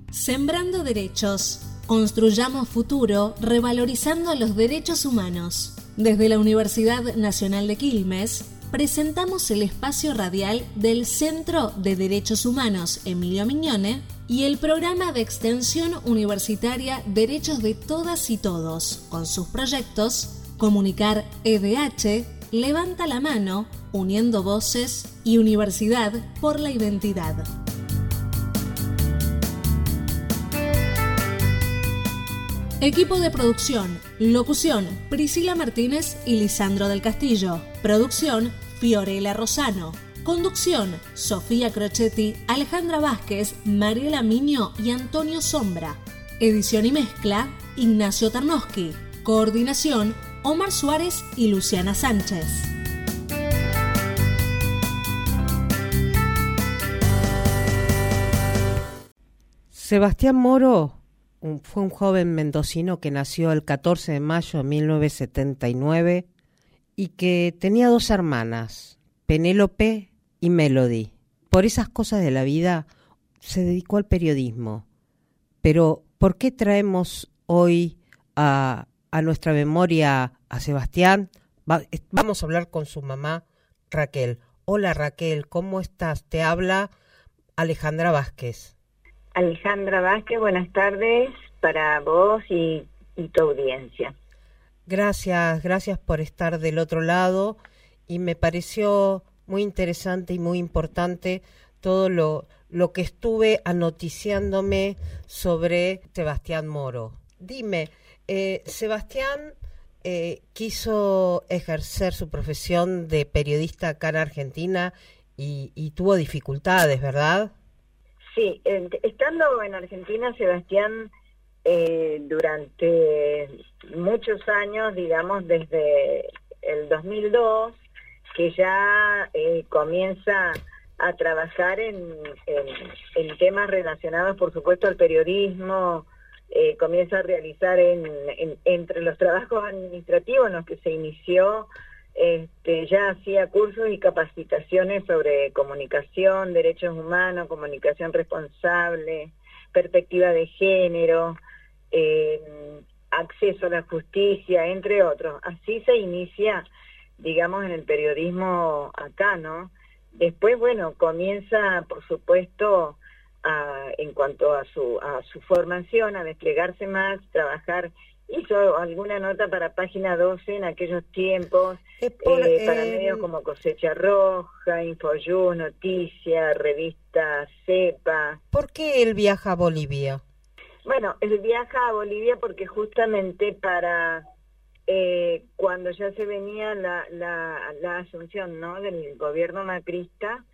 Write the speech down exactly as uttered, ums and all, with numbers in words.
Sembrando derechos. Construyamos futuro revalorizando los derechos humanos. Desde la Universidad Nacional de Quilmes, presentamos el espacio radial del Centro de Derechos Humanos Emilio Mignone y el programa de extensión universitaria Derechos de Todas y Todos, con sus proyectos Comunicar E D H, Levanta la Mano, Uniendo Voces y Universidad por la Identidad. Equipo de producción, locución, Priscila Martínez y Lisandro del Castillo. Producción, Fiorella Rosano. Conducción, Sofía Crocetti, Alejandra Vázquez, Mariela Miño y Antonio Sombra. Edición y mezcla, Ignacio Tarnowski. Coordinación, Omar Suárez y Luciana Sánchez. Sebastián Moro Un, fue un joven mendocino que nació el catorce de mayo de mil novecientos setenta y nueve y que tenía dos hermanas, Penélope y Melody. Por esas cosas de la vida se dedicó al periodismo. Pero, ¿por qué traemos hoy a, a nuestra memoria a Sebastián? Va, vamos a hablar con su mamá, Raquel. Hola Raquel, ¿cómo estás? Te habla Alejandra Vázquez. Alejandra Vázquez, buenas tardes para vos y, y tu audiencia. Gracias, gracias por estar del otro lado y me pareció muy interesante y muy importante todo lo, lo que estuve anoticiándome sobre Sebastián Moro. Dime, eh, Sebastián eh, quiso ejercer su profesión de periodista acá en Argentina y, y tuvo dificultades, ¿verdad? Sí, eh, estando en Argentina, Sebastián, eh, durante muchos años, digamos desde el dos mil dos, que ya eh, comienza a trabajar en, en, en temas relacionados, por supuesto, al periodismo, eh, comienza a realizar en, en, entre los trabajos administrativos en los que se inició. Este, ya hacía cursos y capacitaciones sobre comunicación, derechos humanos, comunicación responsable, perspectiva de género, eh, acceso a la justicia, entre otros. Así se inicia, digamos, en el periodismo acá, ¿no? Después, bueno, comienza, por supuesto, a, en cuanto a su, a su formación, a desplegarse más, trabajar. Hizo alguna nota para Página doce en aquellos tiempos, eh, por, eh, para eh, medios como Cosecha Roja, Infojus, Noticias, Revista Cepa. ¿Por qué él viaja a Bolivia? Bueno, él viaja a Bolivia porque justamente para eh, cuando ya se venía la, la, la asunción, ¿no?, del gobierno macrista,